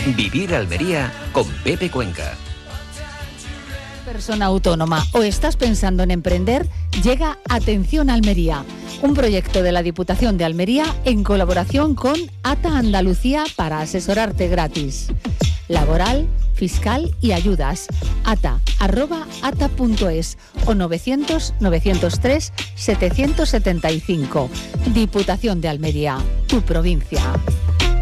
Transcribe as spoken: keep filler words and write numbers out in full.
Vivir Almería con Pepe Cuenca. Persona autónoma o estás pensando en emprender, llega Atención Almería, un proyecto de la Diputación de Almería en colaboración con ATA Andalucía para asesorarte gratis. Laboral, fiscal y ayudas. ata arroba ata punto es o novecientos novecientos tres setecientos setenta y cinco. Diputación de Almería, tu provincia.